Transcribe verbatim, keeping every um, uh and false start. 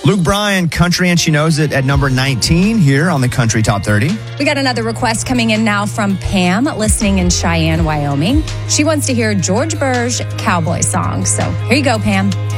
Luke Bryan, Country and She Knows It at number nineteen here on the Country Top thirty. We got another request coming in now from Pam, listening in Cheyenne, Wyoming. She wants to hear George Burge Cowboy Song. So here you go, Pam.